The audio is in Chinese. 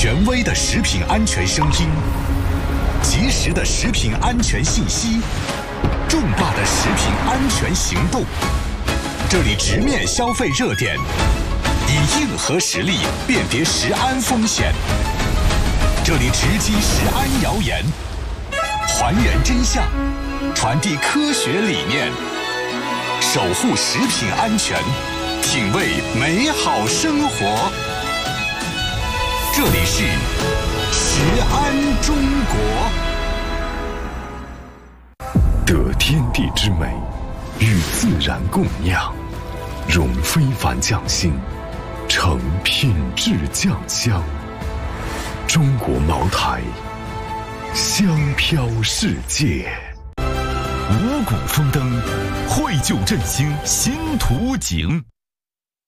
权威的食品安全声音，及时的食品安全信息，重大的食品安全行动。这里直面消费热点，以硬核实力辨别食安风险。这里直击食安谣言，还原真相，传递科学理念，守护食品安全，品味美好生活。这里是食安中国。 得天地之美，与自然共酿，融非凡匠心，成品质酱香。中国茅台，香飘世界。 五谷丰登，绘就振兴新图景。